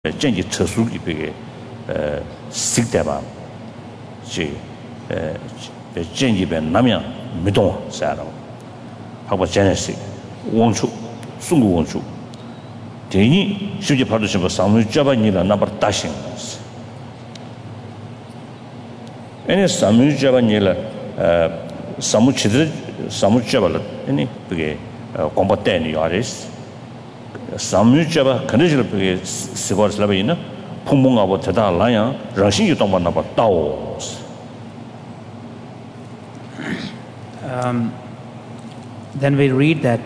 전기 처수기 비게 식대바 지 전기배 남양 미동 사람 하고 제네시 원추 중국 원추 대니 실제 받으신 거 사무 잡아니라 나버 다신 애니 사무 잡아니라 사무 치들 사무 잡아라 애니 그게 공부대니 아레스 사무 잡아 그네질 그게 시거슬라베이나 풍몽하고 대다라야 러신이 동반나 봐 따오 Then we read that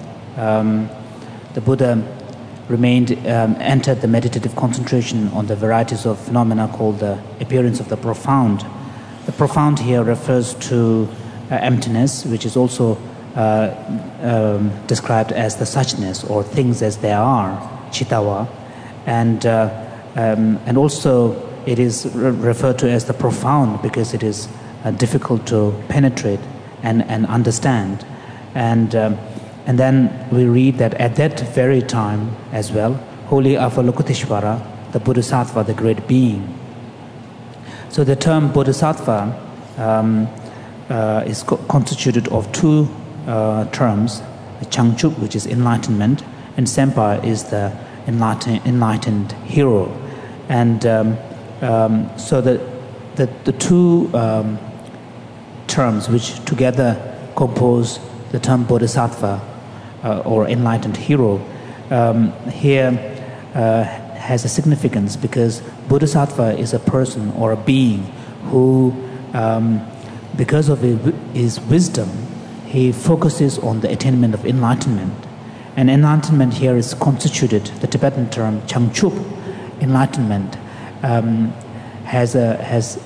the Buddha entered the meditative concentration on the varieties of phenomena called the appearance of the profound. The profound here refers to emptiness, which is also described as the suchness or things as they are, chitawa, and also it is referred to as the profound because it is difficult to penetrate and understand. And then we read that at that very time as well, Holy Avalokiteshvara, the Bodhisattva, the great being. So the term Bodhisattva is constituted of two terms, Changchup, which is enlightenment, and Sempa is the enlightened hero. And so the two terms which together compose the term Bodhisattva or enlightened hero here has a significance because Bodhisattva is a person or a being who, because of his wisdom, he focuses on the attainment of enlightenment. And enlightenment here is constituted, the Tibetan term Changchup, enlightenment, has a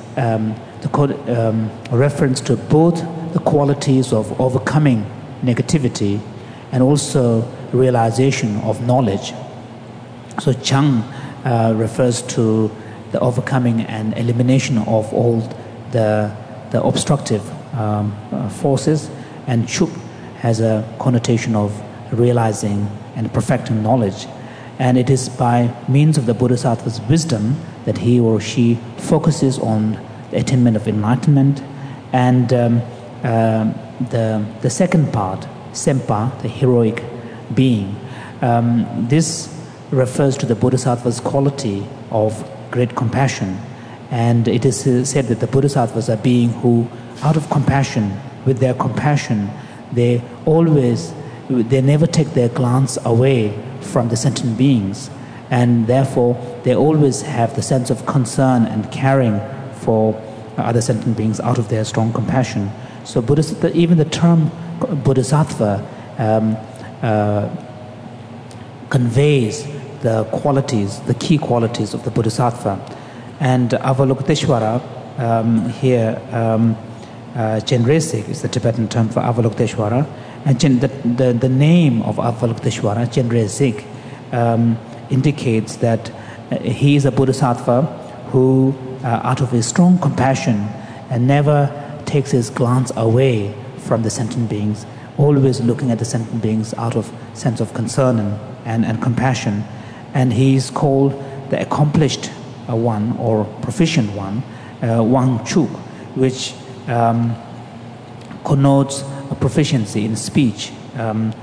reference to both the qualities of overcoming negativity and also realization of knowledge. So Chang refers to the overcoming and elimination of all the obstructive forces, and Chup has a connotation of realizing and perfecting knowledge. And it is by means of the Bodhisattva's wisdom that he or she focuses on the attainment of enlightenment. And the second part, Sempa, the heroic being, this refers to the Bodhisattva's quality of great compassion. And it is said that the Bodhisattvas are beings who, out of compassion, with their compassion, they never take their glance away from the sentient beings, and therefore they always have the sense of concern and caring for other sentient beings out of their strong compassion. So even the term Bodhisattva conveys the qualities, the key qualities of the Bodhisattva. And Avalokiteshvara here, Chenresik is the Tibetan term for Avalokiteshvara, and the name of Avalokiteshvara, Chenresik, indicates that he is a Bodhisattva who, out of his strong compassion, and never takes his glance away from the sentient beings, always looking at the sentient beings out of sense of concern and compassion. And he is called the accomplished one or proficient one, Wang Chuk, which connotes a proficiency in speech, and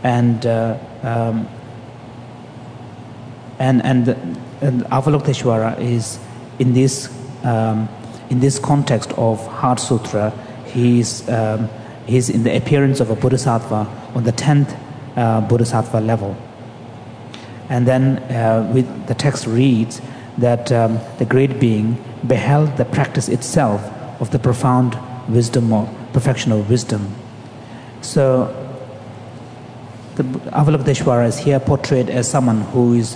Avalokiteshvara is in this context of Heart Sutra. He's in the appearance of a Bodhisattva on the 10th Bodhisattva level. And then the text reads that the great being beheld the practice itself of the profound wisdom or perfection of wisdom. So the Avalokiteshvara is here portrayed as someone who is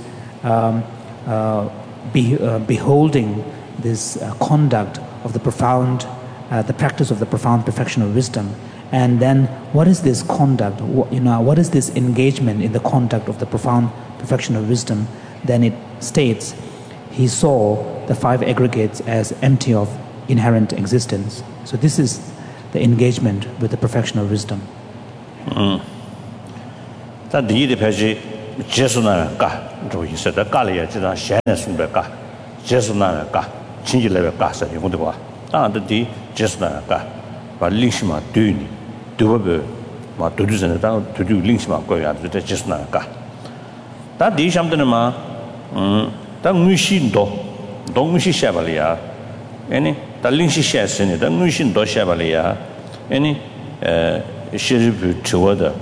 beholding this conduct of the profound, the practice of the profound perfection of wisdom. And then what is this conduct? What is this engagement in the conduct of the profound perfection of wisdom? Then it states, he saw the five aggregates as empty of inherent existence. So this is the engagement with the perfection of wisdom. 다 니의 페이지 제수나 까 저 있어다 깔이야 지나 샤네 숨베까 제스나가 친지레가 사 이거도 봐 다한테 제스나가 발링시마 뒤니 두버베 마 두두선에 다 두두 링시마 거야 저 제스나가 다 디샴드는 다 무신도 동시 샤발이야 아니 달링시 샤스니 다 무신도 샤발이야 아니 시르부 추워다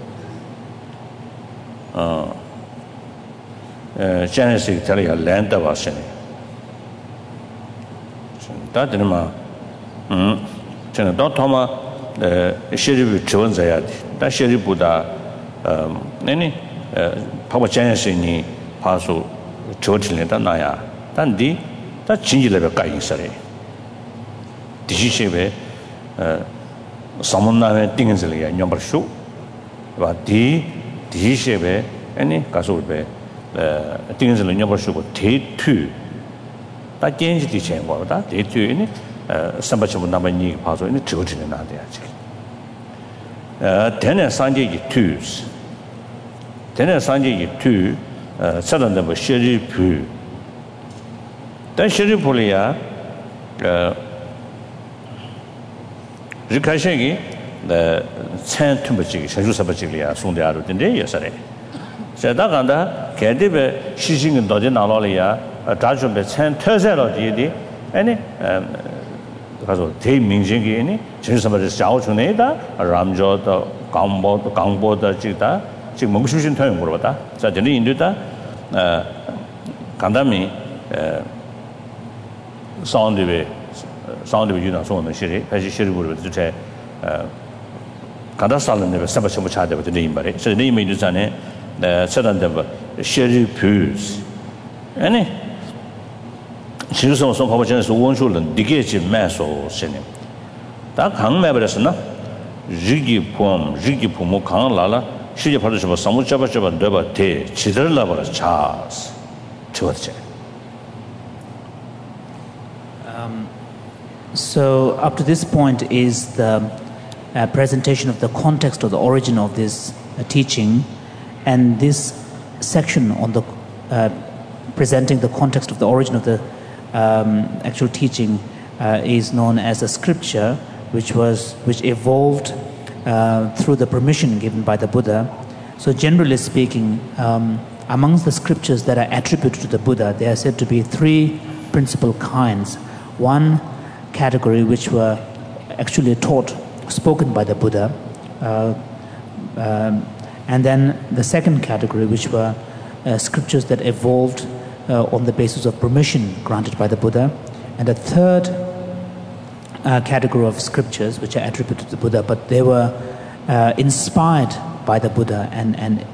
제네식 자리야 랜드 와시네 다들은 저는 더 토마 시르부 추원자야 다 시르부다 아니 바보 제네식이 파수 저틀린다 나야 단디 다 진지레베 까인서래 디시셰베 사문나에 띵은슬이야 냠버쇼 와디 디시셰베 아니 가소베 띵은슬 냠버쇼고 대투 다 겐지디 쳔고다 대투니 삼바치문 남아니 파소 이 저틀린 나대야지 되네 산제기 투스 되네 산제기 투 사단데 뭐 시리부 단 시리불이야 리카셰기 센투버지기 세주사버지기야 송대하로 된데 예서래 제다간다 개디베 시신은 더지 나로리야 다좀베 센터세로 디디 아니 가서 대민진기니 제주사버지 자오중에다 람조도 강보도 지다 지금 멍수신 토용 물어봤다 자 저는 인도다 간담이 사운드에 유나 소는 시리 다시 시리부를 주체 간다살은 내가 사바셔 차대 버데 임바래 그래서 네 이미지 전에 세단데 시리부스 아니 지루성 성파버전에서 원수는 디게지 매소 신님 다 강매버렸으나 리기폼 강라라 시제 받으셔 사무잡아 되바 대 지들라버려 차스 저거지 So up to this point is the presentation of the context or the origin of this teaching, and this section on the presenting the context of the origin of the actual teaching is known as a scripture, which evolved through the permission given by the Buddha. So generally speaking, amongst the scriptures that are attributed to the Buddha, there are said to be three principal kinds. One category which were actually spoken by the Buddha, and then the second category which were scriptures that evolved on the basis of permission granted by the Buddha, and the third category of scriptures which are attributed to the Buddha, but they were inspired by the Buddha, and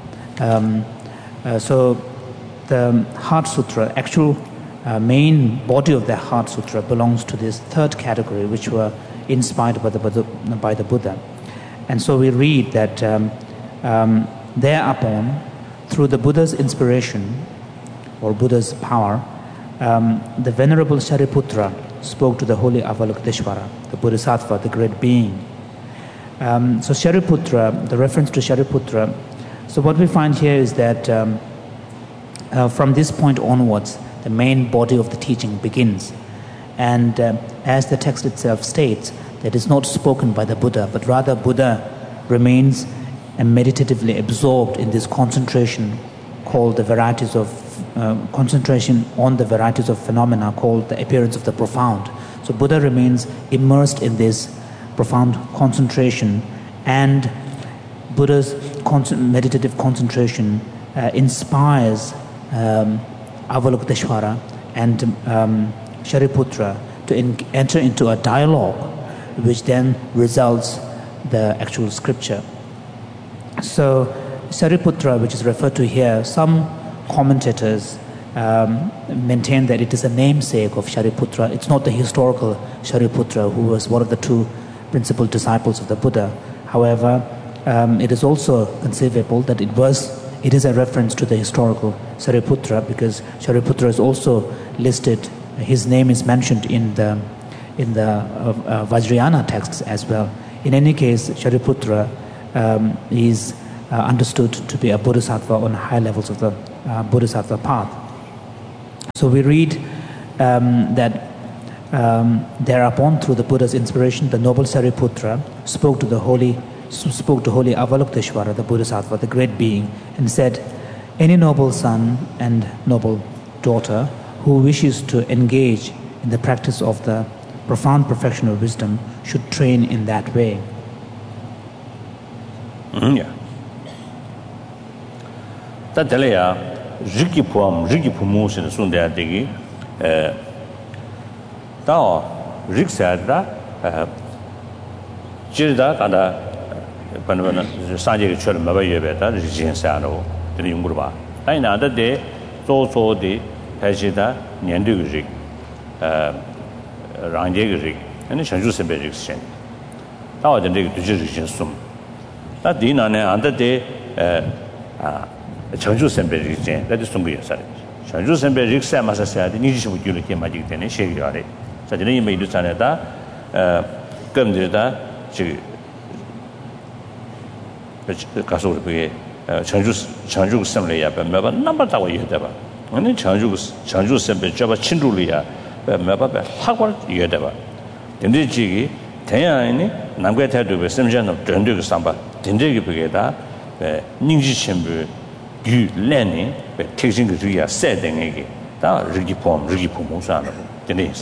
so the Heart Sutra, actual main body of the Heart Sutra, belongs to this third category, which were inspired by the Buddha. And so we read that thereupon, through the Buddha's inspiration or Buddha's power, the Venerable Shariputra spoke to the holy Avalokiteshvara, the Bodhisattva, the great being. So Shariputra, the reference to Shariputra, so what we find here is that from this point onwards, the main body of the teaching begins. And as the text itself states, that is not spoken by the Buddha, but rather Buddha remains meditatively absorbed in this concentration called the varieties of concentration on the varieties of phenomena called the appearance of the profound. So Buddha remains immersed in this profound concentration, and Buddha's meditative concentration inspires Avalokiteshvara and Shariputra to enter into a dialogue, which then results the actual scripture. So Shariputra, which is referred to here, some commentators maintain that it is a namesake of Shariputra. It's not the historical Shariputra who was one of the two principal disciples of the Buddha. However, it is also conceivable that it is a reference to the historical Shariputra, because Shariputra is also listed, his name is mentioned in the Vajrayana texts as well. In any case, Shariputra is understood to be a bodhisattva on high levels of the bodhisattva path. So we read that thereupon, through the Buddha's inspiration, the noble Sariputra spoke to holy Avalokiteshvara, the Bodhisattva, the great being, and said, "Any noble son and noble daughter who wishes to engage in the practice of the profound perfection of wisdom should train in that way." Yeah. That delaya Riki Pumu in the Sundaya Digi Tao Riksada Jirda Kada Panavana Sanjay Chur Mavayabeta, Rijin Sano, the Yungurba. I know that day, so the Hajida, Nyandu Ranjig, and the Shanju Seberic exchange. Tao the Rijin Sum. That dinner and the day Chanju Seberic exchange, that is Tungi Sari. Chanju Seberic Samasa said, the Nijish would you magic then shake your day. So the name made to Sanada, Gumdida, Kasu, Chanju Assembly, but never number that way you ever. And then Chanju Assembly, Java Chindulia, but never Howard you ever. Then the Jiggy, Tayani, Nangata to be some gen of Drendu Samba, Tindegi Brigada, Ninji Chamber, Gu Lenny, but taking the Ria said then that Rigi Pumusano, the name.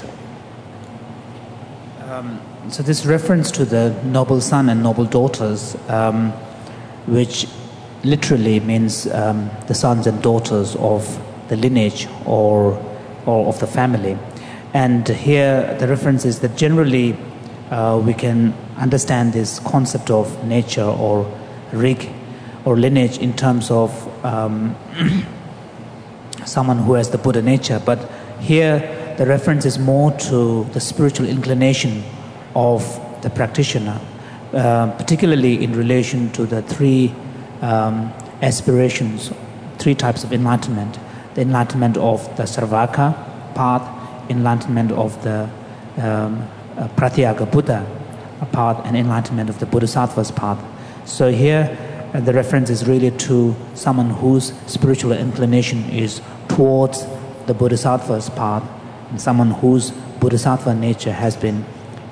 So this reference to the noble son and noble daughters, which literally means the sons and daughters of the lineage or of the family. And here the reference is that generally we can understand this concept of nature or rig or lineage in terms of someone who has the Buddha nature. But here the reference is more to the spiritual inclination of the practitioner, particularly in relation to the three aspirations, three types of enlightenment: the enlightenment of the Sarvaka path, enlightenment of the Pratyeka Buddha path, and enlightenment of the Bodhisattva's path. So here the reference is really to someone whose spiritual inclination is towards the Bodhisattva's path, and someone whose Bodhisattva nature has been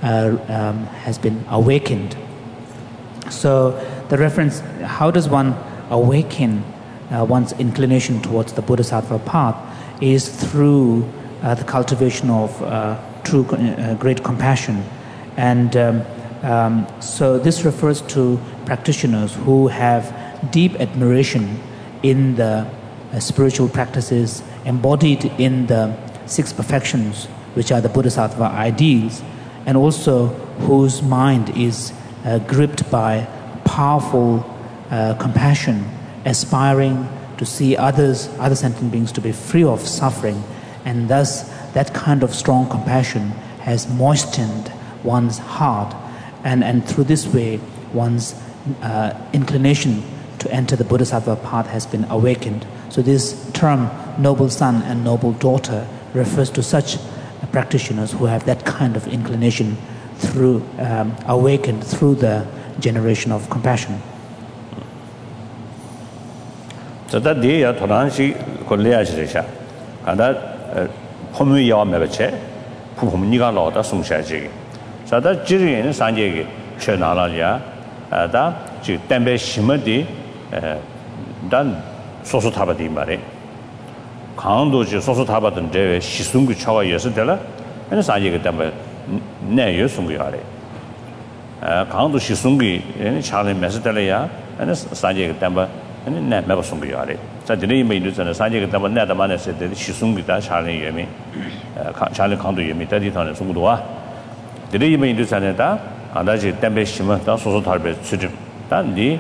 awakened. So the reference, how does one awaken one's inclination towards the Bodhisattva path, is through the cultivation of true great compassion. And so this refers to practitioners who have deep admiration in the spiritual practices embodied in the six perfections, which are the Bodhisattva ideals, and also whose mind is gripped by powerful compassion, aspiring to see other sentient beings to be free of suffering, and thus that kind of strong compassion has moistened one's heart, and through this way one's inclination to enter the Bodhisattva path has been awakened. So this term, noble son and noble daughter, refers to such practitioners who have that kind of inclination through awakened through the generation of compassion. So that day Toranshi Koleaja, and that Pomuya Mebache, Pumniga Loda Sumshaji. So that Jiri and Sanjay Chenalaja, that Tembe Shimadi, done Sosotabadi Mare. Kando Sosotabat and Deve, Shisungu Chawa Yesadella, and Sanjay Tembe Ne Yusungari. Kando Shisungi, and Charlie Mesadella, and Sanjay Tembe, and Net Mabasungari. So the name made use and Sanjay Tembe Netaman said that Shisungi, Charlie Yemi, Charlie Kando Yemi, 30 ton and Sungua. The name made use and that, and that's Tembe Shima, Sosotabe, Sujim. Then the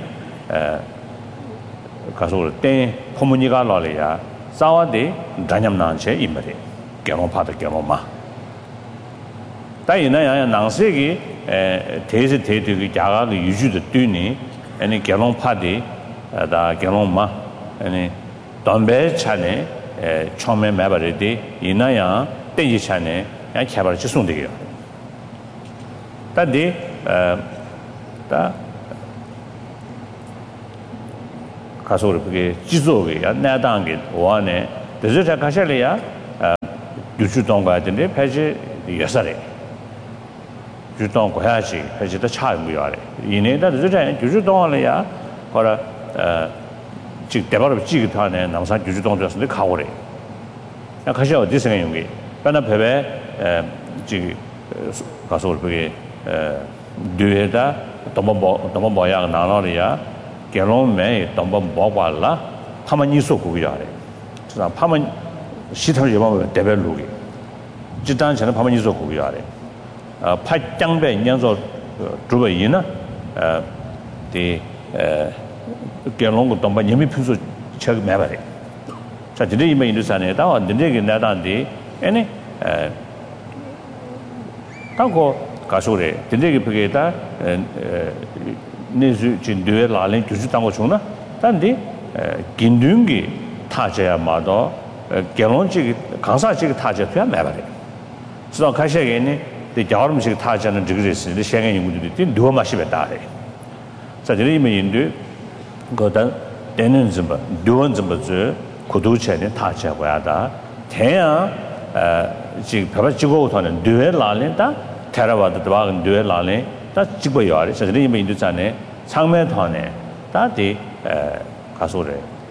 Castle Ten Pomuniga Lolia. Sawade, Danyam Nanche, Imari, Gamopata Gamoma. Diana Nansegi, Tese Tate, Jaga, usually the Tuni, and a Galon Paddy, the Galoma, and Dombe Chane, Chome Mabaridi, Inaya, Deji Chane, and Cabarchisundi. That day, 가서 그게 지속이 나당게 와네 데저트 가셔래야 유주동 가야 되는데 패지 여살에 유주동 가야지 패지도 차이무야래 이내다 데저트 유주동을야 거라 즉 대바로 지기도 하네 남산 유주동 됐는데 가오래 가셔 어디 생각인 게 ਪਹਿਲਾਂ 배배 지금 가서 그게 뒤에다 너무 뭐야 나눠야 결혼에 너무 뭐발라 파만 이소 고기야래 자 파만 시설 예방 대별로기 지단 전에 파만 이소 고기야래 파장배 인연서 주베이나 디 결혼고 너무 예미 필수 책 매발해 자 이제 이메 인도산에다 언제게 나단디 아니 타고 가서래 근데 그게다 내주 진도에 라린 주주 당고 주나 단디 긴둥기 타제야마도 결혼식 강사식 타제야 매발해 그래서 가셔야겠네 이 여름식 타제는 저기서 생애 연구들이 누워 마시겠다래 자 이제 이메 인도 거다 되는 좀 두원 좀 고도체는 타제고야다 대야 지금 별지고부터는 뇌에 라린다 테라와도 도와는 뇌에 라린 다 찍고 요아래 저들이 이미 인도산에 상매团에 다디 가소래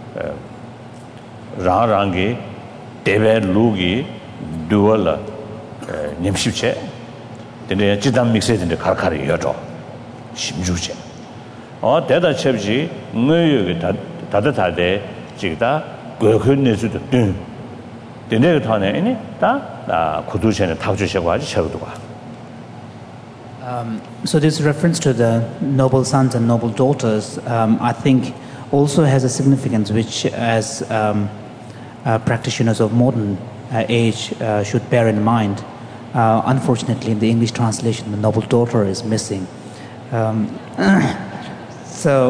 라랑게 데벨루기 두얼 님십체 근데 지단 믹스했는데 칼칼이 여죠 심주체 대다 첩지 뇌에 다다다데 지다 그현내수도 되네 타네 다 구두체는 타주셔고 아주 저도가 So this reference to the noble sons and noble daughters, I think, also has a significance which, as practitioners of modern age, should bear in mind. Unfortunately, in the English translation, the noble daughter is missing. So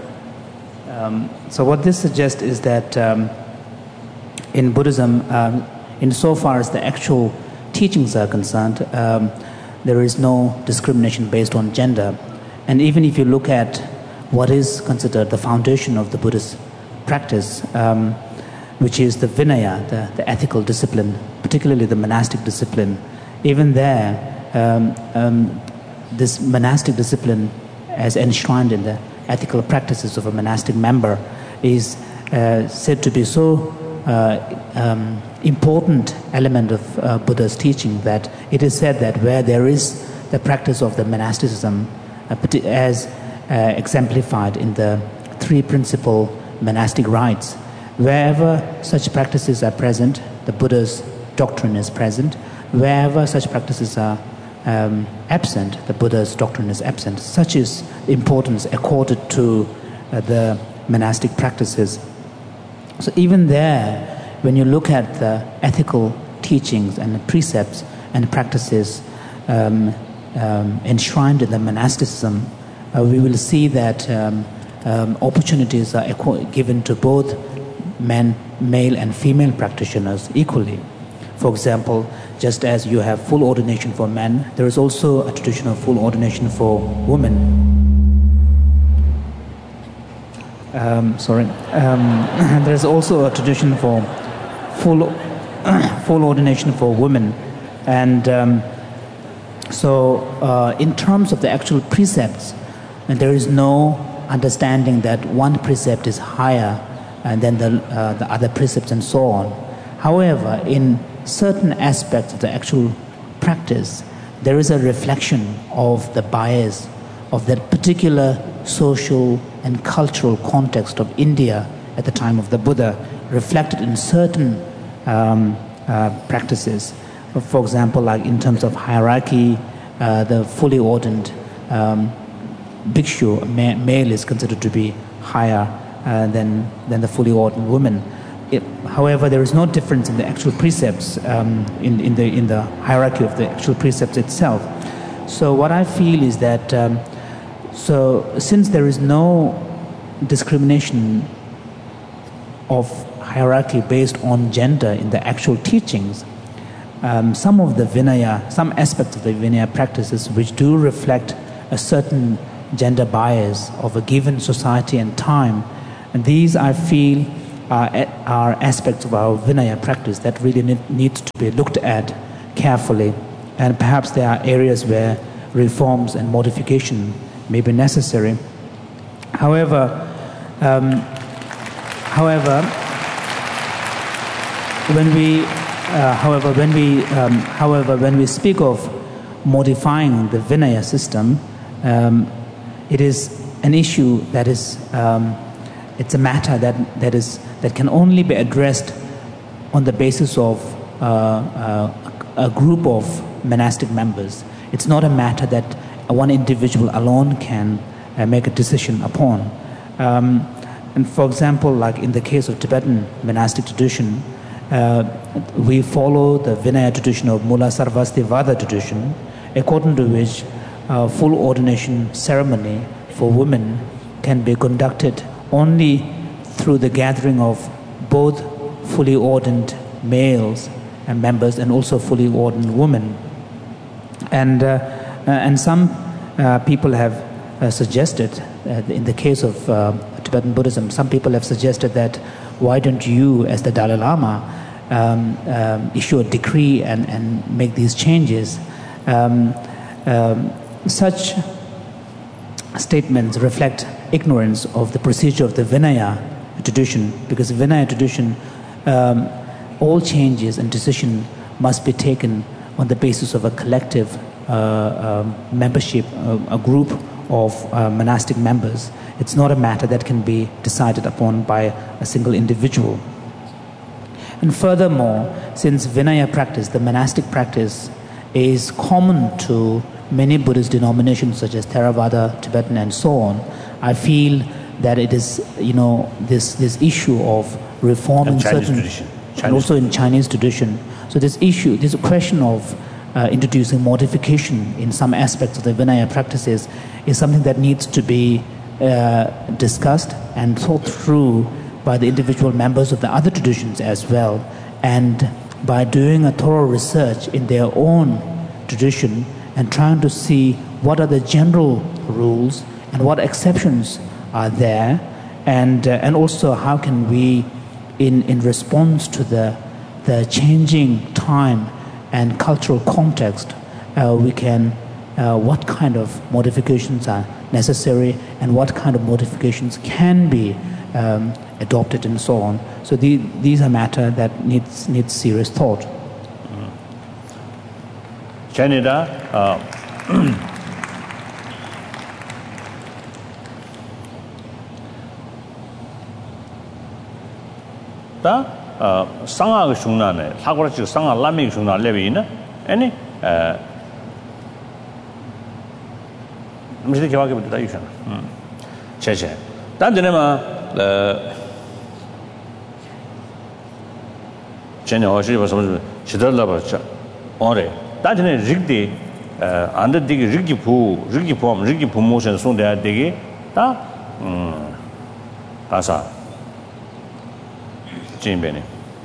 what this suggests is that in Buddhism, insofar as the actual teachings are concerned, there is no discrimination based on gender. And even if you look at what is considered the foundation of the Buddhist practice, which is the Vinaya, the ethical discipline, particularly the monastic discipline, even there, this monastic discipline, as enshrined in the ethical practices of a monastic member, is said to be so important element of Buddha's teaching that it is said that where there is the practice of the monasticism as exemplified in the three principal monastic rites, wherever such practices are present, the Buddha's doctrine is present. Wherever such practices are absent, the Buddha's doctrine is absent. Such is the importance accorded to the monastic practices. So even there, when you look at the ethical teachings and the precepts and practices enshrined in the monasticism, we will see that opportunities are given to both male and female practitioners equally. For example, just as you have full ordination for men, there is also a tradition of full ordination for women. There is also a tradition for full ordination for women, and so in terms of the actual precepts, there is no understanding that one precept is higher than the other precepts and so on. However, in certain aspects of the actual practice, there is a reflection of the bias of that particular social and cultural context of India at the time of the Buddha, reflected in certain practices. For example, like in terms of hierarchy, the fully ordained bhikshu, male, is considered to be higher than the fully ordained woman. However, there is no difference in the actual precepts, in the hierarchy of the actual precepts itself. So what I feel is that so since there is no discrimination of hierarchy based on gender in the actual teachings, some of the Vinaya, some aspects of the Vinaya practices which do reflect a certain gender bias of a given society and time And these, I feel, are aspects of our Vinaya practice that really needs to be looked at carefully. And perhaps there are areas where reforms and modification may be necessary. However, when we speak of modifying the Vinaya system, it is an issue that is it's a matter that can only be addressed on the basis of a group of monastic members. It's not a matter that one individual alone can make a decision upon. And for example, like in the case of Tibetan monastic tradition, we follow the Vinaya tradition of Mula Sarvastivada tradition, according to which full ordination ceremony for women can be conducted only through the gathering of both fully ordained males and members and also fully ordained women. And some people have suggested, in the case of Tibetan Buddhism, some people have suggested that why don't you, as the Dalai Lama, issue a decree and make these changes. Such statements reflect ignorance of the procedure of the Vinaya tradition, because Vinaya tradition, all changes and decision must be taken on the basis of a collective membership, a group of monastic members. It's not a matter that can be decided upon by a single individual. And furthermore, since Vinaya practice, the monastic practice, is common to many Buddhist denominations such as Theravada, Tibetan, and so on, I feel that it is, this issue of reforming certain tradition. And also in Chinese tradition. So this question of introducing modification in some aspects of the Vinaya practices is something that needs to be discussed and thought through by the individual members of the other traditions as well, and by doing a thorough research in their own tradition and trying to see what are the general rules and what exceptions are there, and also how can we, in response to the changing time and cultural context, what kind of modifications are necessary and what kind of modifications can be adopted and so on. So these are matters that needs serious thought. Canada, 상하가 중나네. 사고라지 상하 라미 중나 레비나. 아니 무슨 개화게 부터 이잖아. 제제. 단전에마 전에 어시 봐서 지들라 봐자. 어래. 단전에 릭디 안데디기 릭기 부모션 손대야 되게 다 가사 진배네.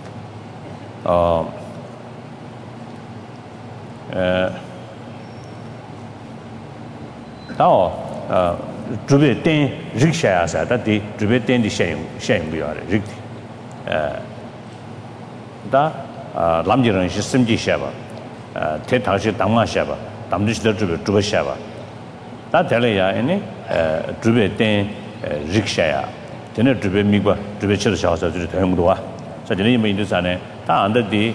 주베 땡 릭샤야사 다디 주베 땡디 샤잉부야래 릭디 다 람지런 시스템지 샤바 대타시 당마 샤바 담지들 주베 샤바 다 될래야 아니 주베 땡 릭샤야 되네 주베 미과 주베 쳐서 샤서 주 대형도 와 저들이 뭐 인도산에 다 안데디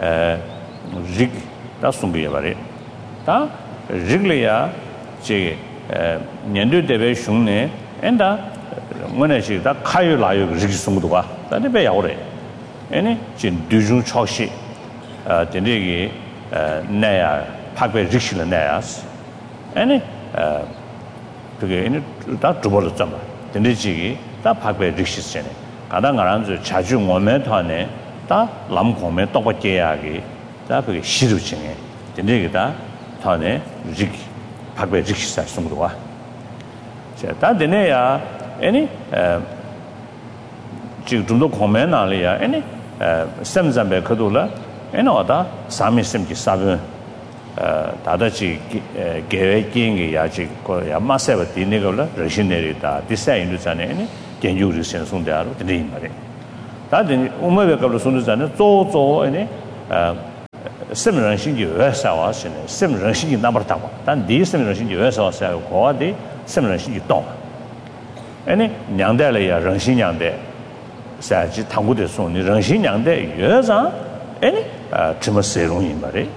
릭다 숨비야 바래 다 릭래야 제 년도 대배 흉내 엔다 뭐네시 다 카유 라유 릭 숨도 와 다데 배 야오래 아니 진 두중 초시 데네기 내야 박배 릭실은 내야스 아니 그게 다 두벌을 잡아 데네지기 다 박배 릭시스네 가당가란주 자주 몸에 타네 다 람공에 똑같게야기 다 그게 시루증에 데네기 다 타네 릭 박배 릭시사 숨도와 자 다데네야 아니 지금 좀더 고민 알이야 아니 샘잠배 그돌라 에너다 사미심기 사변 다다지 계획기행이 야지 거 야마세버 디네걸라 러시네리다 디사인도 전에 견주를 선송대하로 드린 말이에요. 다들 오메베 갑로 손주자는 조조에 세면신지 외사와시네 세면신지 나버다고 단디 세면신지 외사와사요 고아디 세면신지 동 아니 냥대래야 런신냥대 사지 탐구대 손이 런신냥대 여자 아니 좀 세롱이 말이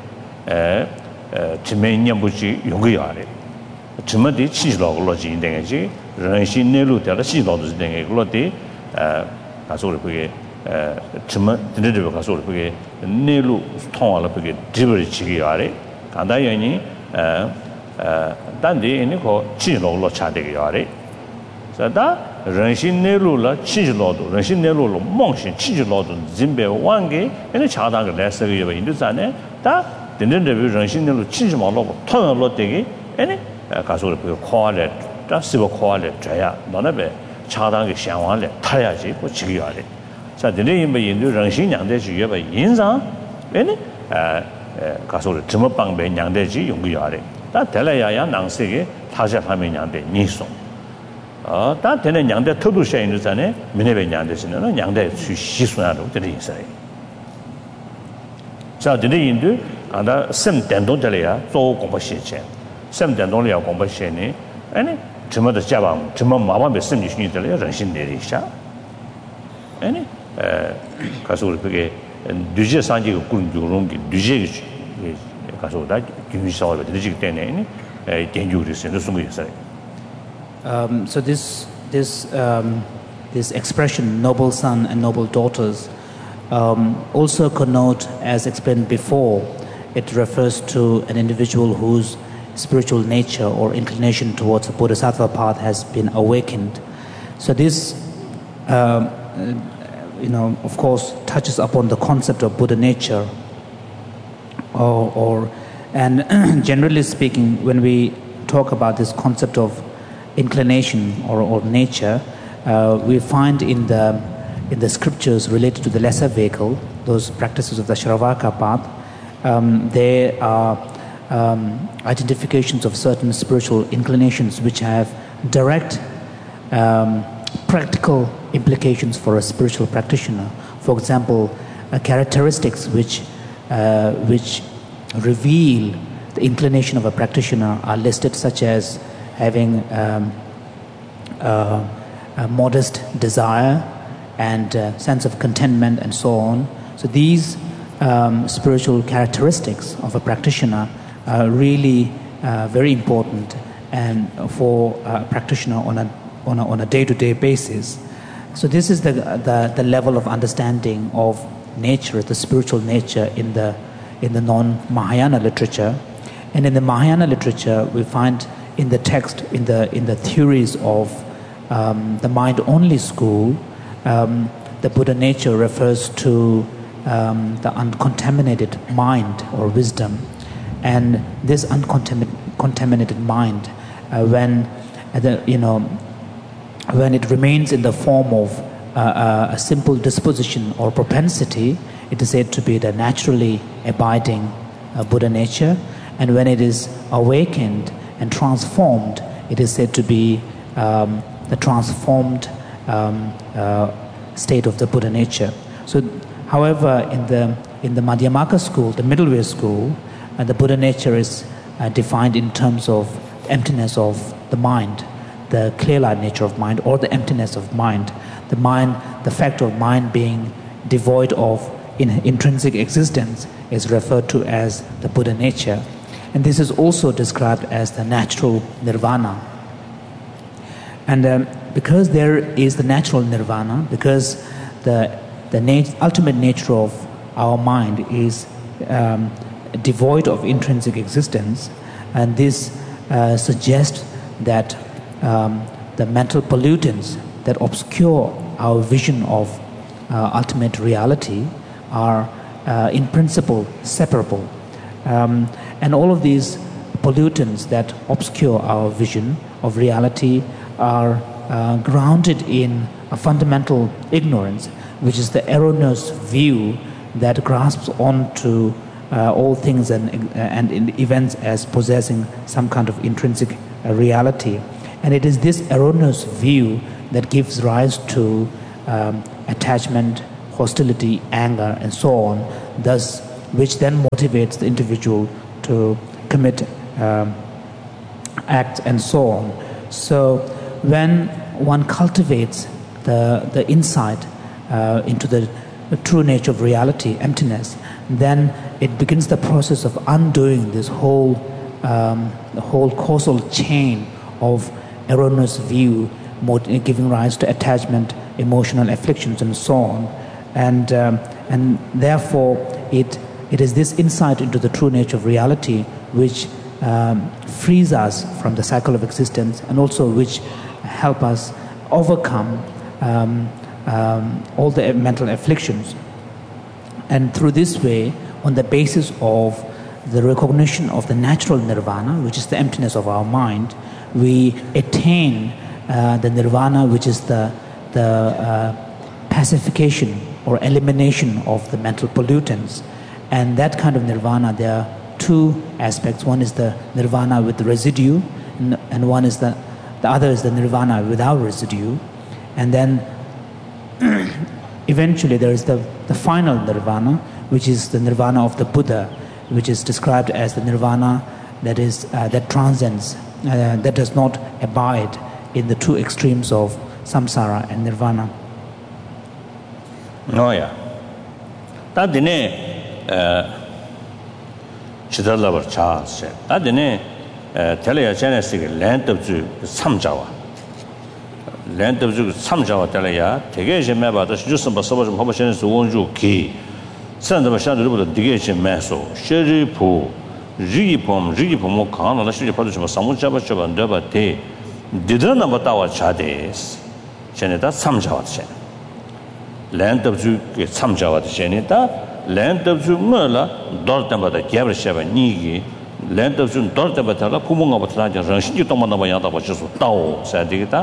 지면념부지 용기야래 지면디 치지로로 진행되지 런신내로 되라 시도도 진행되고 가서 그게 좀 드르르 가서 그게 내로 통화를 그게 집을 지기야래 간다연이 단디 이거 치지로로 차되기야래 자다 런신내로라 치지로도 런신내로로 몽신 치지로도 진배 완게 얘네 차다가 레서가 인도산에 다 드르르 런신내로 치지마로 통화로 되기 얘네 가서 그게 코알레 다 시버 코알레 줘야 너네배 차당의 상황을 타야지 뭐 지기야래 자, 드네이 뭐 인도 정신 양대지 예바 인상 에네 가서 점업방배 양대지 용기야래 다 될라야야 낭세게 타샤하면 양대 니송 다 되는 양대 터두셔 있는 전에 미네배 양대시는 양대 시수나로 되는 있어요 자, 드네이 인도 아다 셈 된동들이야 조 공부시체 셈 된동이야 공부시니 아니 점어도 잡아 점어 마마배 셈이 신이들이야 정신 내리샤 아니 가서 그게 뉴제 산지가 꾸는 중롱기 뉴제 가서 다 균사와 되지 때문에 견주를 쓰는 순간이 있어요. So this expression noble son and noble daughters also connote, as explained before, it refers to an individual whose spiritual nature or inclination towards the bodhisattva path has been awakened. So this of course, touches upon the concept of Buddha nature, and generally speaking, when we talk about this concept of inclination or nature, we find in the scriptures related to the lesser vehicle, those practices of the Shravaka path, there are identifications of certain spiritual inclinations which have direct practical implications for a spiritual practitioner. For example, characteristics which reveal the inclination of a practitioner are listed, such as having a modest desire and sense of contentment and so on. So these spiritual characteristics of a practitioner are really very important and for a practitioner on a day-to-day basis. So this is the level of understanding of nature, the spiritual nature in the non-Mahayana literature. And in the Mahayana literature, we find in the text, in the theories of the mind-only school, the Buddha nature refers to the uncontaminated mind or wisdom. And this uncontaminated mind, when it remains in the form of a simple disposition or propensity, it is said to be the naturally abiding Buddha nature. And when it is awakened and transformed, it is said to be the transformed state of the Buddha nature. So, however, in the Madhyamaka school, the middle way school, the Buddha nature is defined in terms of emptiness of the mind, the clear-light nature of mind, or the emptiness of mind. The fact of mind being devoid of intrinsic existence is referred to as the Buddha nature. And this is also described as the natural nirvana. And because there is the natural nirvana, because the ultimate nature of our mind is devoid of intrinsic existence, and this suggests that the mental pollutants that obscure our vision of ultimate reality are in principle separable. And all of these pollutants that obscure our vision of reality are grounded in a fundamental ignorance, which is the erroneous view that grasps onto all things and events as possessing some kind of intrinsic reality. And it is this erroneous view that gives rise to attachment, hostility, anger, and so on, thus, which then motivates the individual to commit acts and so on. So when one cultivates the insight into the true nature of reality, emptiness, then it begins the process of undoing this whole causal chain of erroneous view, giving rise to attachment, emotional afflictions, and so on. And therefore, it is this insight into the true nature of reality which frees us from the cycle of existence, and also which help us overcome all the mental afflictions. And through this way, on the basis of the recognition of the natural nirvana, which is the emptiness of our mind, we attain the nirvana, which is the pacification or elimination of the mental pollutants. And that kind of nirvana, there are two aspects. One is the nirvana with the residue, and one is the other is the nirvana without residue. And then eventually there is the final nirvana, which is the nirvana of the Buddha, which is described as the nirvana that transcends, that does not abide in the two extremes of samsara and nirvana. No, yeah. That dine chidalabar cha se. That dine telaya genesis land of ju samjawa. Land of ju samjawa telaya tegation meba the jusum basabam hobashen wonju ki. Send the machine to the digation meso. Sherry po Rigipom Khan, the city production of Samuchaba and Deba Te. Didn't about our chades. Janeta Samjawat Shen. Land of Ju get Samjawat Janeta, land of Ju Merla, Dortamba the Gabrisheva Nigi, land of Jun Dortabatala, Pumunga Batlaja, Ranshi Tomanaba, which is Tao, Sadigita,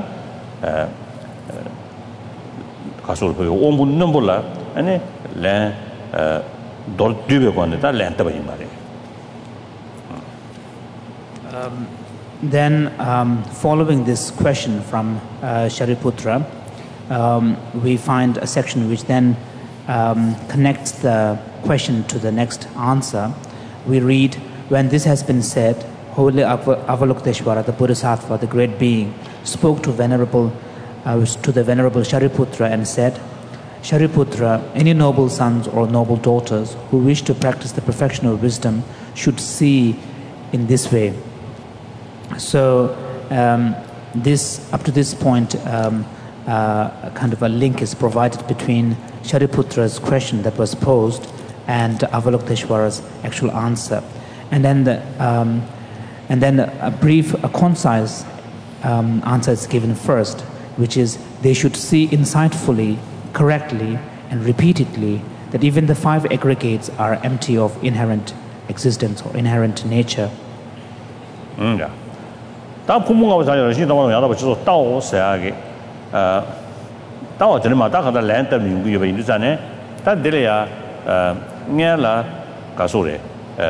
Castle Ombu Numbula, and land Dort Dubegoneta, land of Himari. Then, following this question from Shariputra, we find a section which then connects the question to the next answer. We read, when this has been said, Holy Avalokiteshvara, the Bodhisattva, the great being, spoke to the Venerable Shariputra and said, Shariputra, any noble sons or noble daughters who wish to practice the perfection of wisdom should see in this way. So up to this point, kind of a link is provided between Shariputra's question that was posed and Avalokiteshvara's actual answer, and then a concise answer is given first, which is they should see insightfully, correctly, and repeatedly that even the five aggregates are empty of inherent existence or inherent nature. Yeah. 다 부모가 자녀를 신도만 야다 버서 따오 세하게 따오 전에 마다 가다 랜더 민구 여기 있잖아요. 다 들려야 녀라 가소래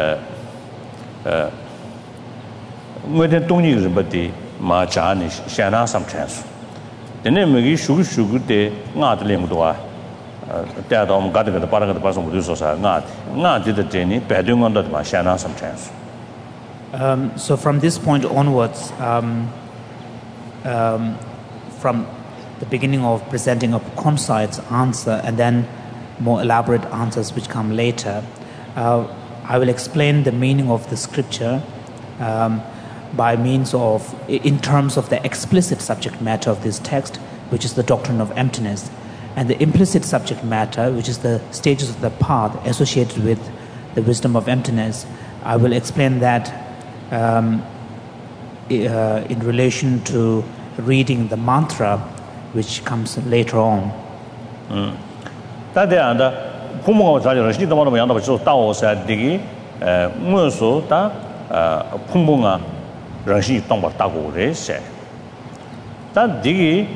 뭐든 동이 좀 버디 마자니 샤나 삼찬수 근데 뭐기 슈구슈구때 나들랭도 와 때도 가다가 빠르게 빠서 못 줘서 나지도 되니 배동원도 마 샤나 삼찬수 So from this point onwards, from the beginning of presenting a concise answer and then more elaborate answers which come later, I will explain the meaning of the scripture by means of, in terms of the explicit subject matter of this text, which is the doctrine of emptiness, and the implicit subject matter, which is the stages of the path associated with the wisdom of emptiness. I will explain that in relation to reading the mantra which comes later on. 다대한다 부모가 자녀를 신도만 양다 버서 따오서 되기 무엇도 다 풍부가 런시 동바 따고 그래세 다 되기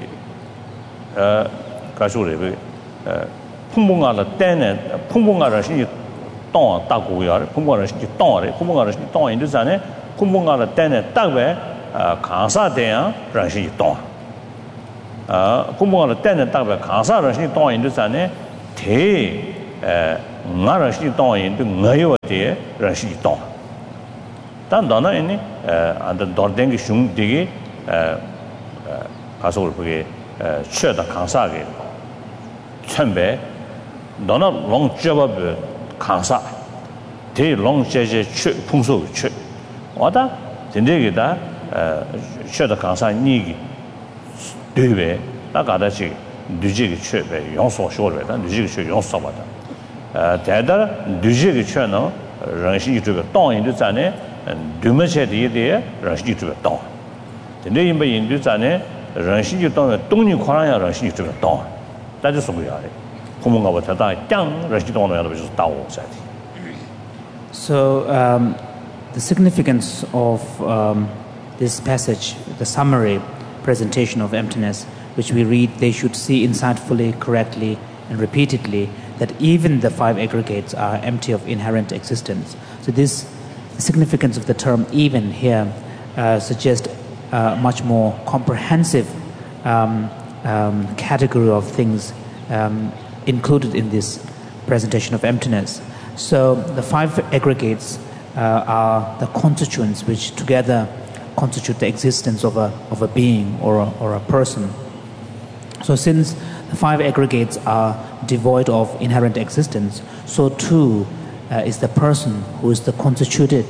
가수래 풍부가 때는 풍부가 런시 동 따고요 풍부가 런시 동아래 풍부가 런시 동 인도산에 풍부가 때는 딱배 강사대야 런시 동 kumwa ten ta ba khasa ra shin tong yin de san ne the nga ra shin tong yin de nga yo de ra shin tong dan da na ni and dor deng shung de ge 가서 그게 최다 강사게 천배 너는 롱저버 강사 대 롱제제 최 풍소 최 와다 진짜게다 최다 강사 니기对呗那搞的是对这个缺呗用所说的但对这个缺用少吧的在的对这个缺呢人是这个当然就在呢对么些的人是这个当真的因为印度在呢人是就当东尼夸人人是这个当但是什么样的我们搞不太大讲人是当然的就是大我在的 So the significance of this passage, the summary presentation of emptiness, which we read, they should see insightfully, correctly, and repeatedly that even the five aggregates are empty of inherent existence. So this significance of the term even here suggests a much more comprehensive category of things included in this presentation of emptiness. So the five aggregates are the constituents which together constitute the existence of a being or a person. So since the five aggregates are devoid of inherent existence, so too is the person who is the constituted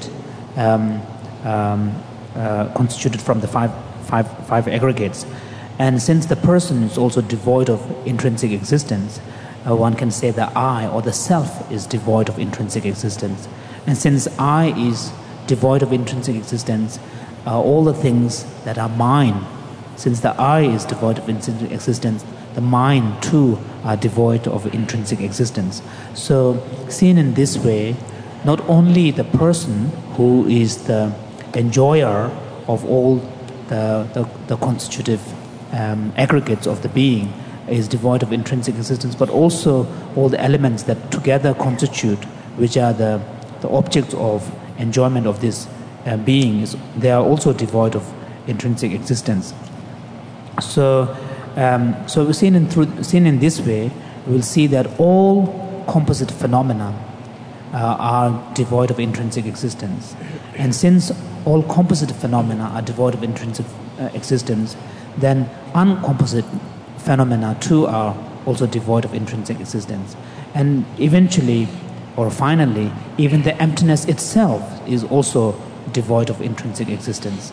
from the five aggregates. And since the person is also devoid of intrinsic existence, one can say the I or the self is devoid of intrinsic existence. And since I is devoid of intrinsic existence, all the things that are mine, since the I is devoid of intrinsic existence, the mine too are devoid of intrinsic existence. So seen in this way, not only the person who is the enjoyer of all the constitutive aggregates of the being is devoid of intrinsic existence, but also all the elements that together constitute, which are the objects of enjoyment of this being, they are also devoid of intrinsic existence. So seen in this way, we will see that all composite phenomena are devoid of intrinsic existence. And since all composite phenomena are devoid of intrinsic existence, then uncomposite phenomena too are also devoid of intrinsic existence. And eventually, or finally, even the emptiness itself is also devoid of intrinsic existence.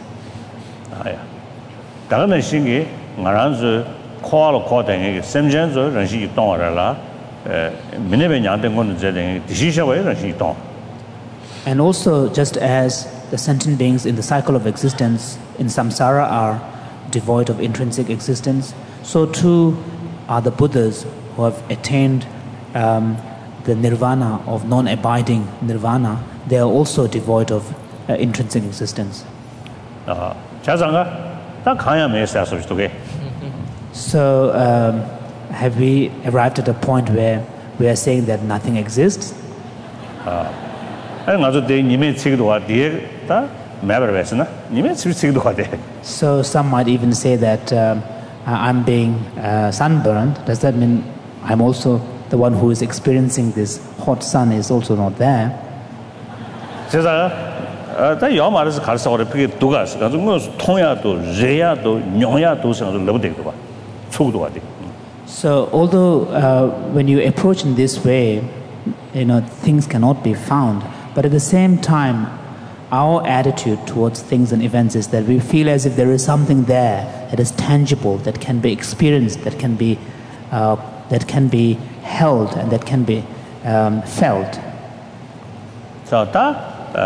And also, just as the sentient beings in the cycle of existence in samsara are devoid of intrinsic existence, so too are the Buddhas who have attained the nirvana of non-abiding nirvana. They are also devoid of intrinsic existence. So have we arrived at a point where we are saying that nothing exists? So some might even say that I'm being sunburned. Does that mean I'm also the one who is experiencing this hot sun is also not there? So although when you approach in this way, things cannot be found, but at the same time, our attitude towards things and events is that we feel as if there is something there that is tangible, that can be experienced, that can be held, and that can be felt. So that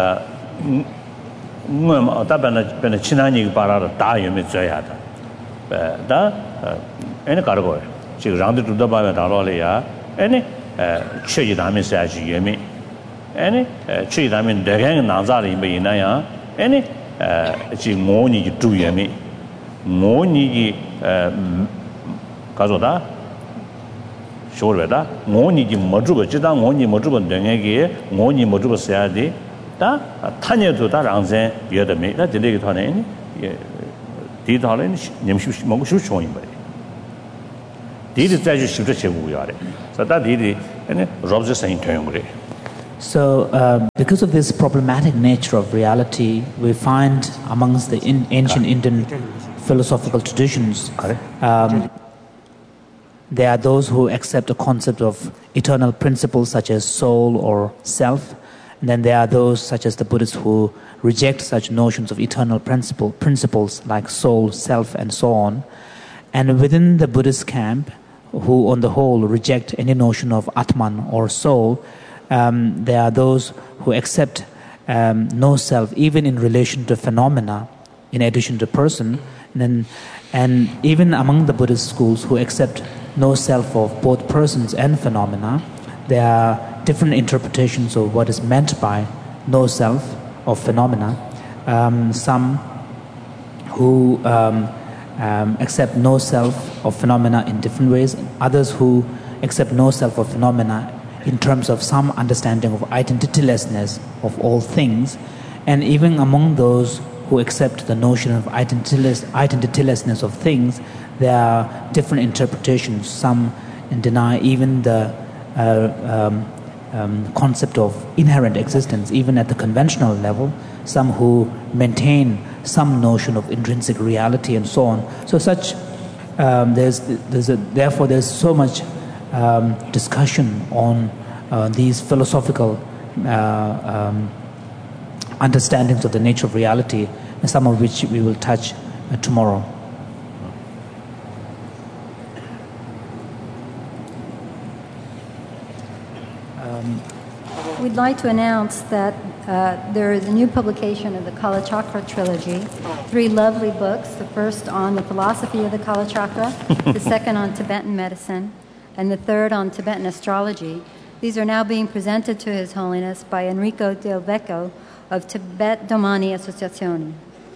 any Chidamin Degang Nazari Bainaya, any Chimoni to Yemi, Moni Kazoda, Shorveda, Moni Mojuba, Chida, Moni Mojuba Dengagi, Moni Mojuba Seadi, da Tanya to that answer, Yadame, that the Legatone, Titalin, Nimshu showing by. Did it try to shoot a chevu? So that did it, and robs the same term. So, because of this problematic nature of reality, we find amongst the ancient Indian philosophical traditions, there are those who accept the concept of eternal principles such as soul or self, and then there are those such as the Buddhists who reject such notions of eternal principles like soul, self, and so on. And within the Buddhist camp, who on the whole reject any notion of Atman or soul, there are those who accept no self, even in relation to phenomena, in addition to person. And even among the Buddhist schools who accept no self of both persons and phenomena, there are different interpretations of what is meant by no self of phenomena. Some who accept no self of phenomena in different ways, others who accept no self of phenomena in terms of some understanding of identitylessness of all things. And even among those who accept the notion of identitylessness of things, there are different interpretations. Some deny even the concept of inherent existence, even at the conventional level. Some who maintain some notion of intrinsic reality and so on. So therefore there's so much discussion on these philosophical understandings of the nature of reality, some of which we will touch tomorrow. We'd like to announce that there is a new publication of the Kalachakra trilogy, 3 lovely books, the first on the philosophy of the Kalachakra, the second on Tibetan medicine, and the third on Tibetan astrology. These are now being presented to His Holiness by Enrico Del Vecchio of Tibet Domani Associazione.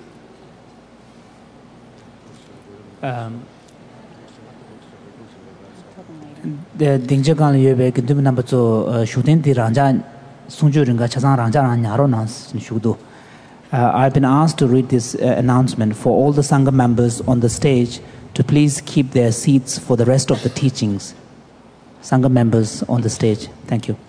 The Dingjagan Yebe Kintum number 2 shooting the Ranja Sunjuringa Chazan Ranja Yaronas Shudu. I've been asked to read this announcement for all the Sangha members on the stage to please keep their seats for the rest of the teachings. Sangha members on the stage. Thank you.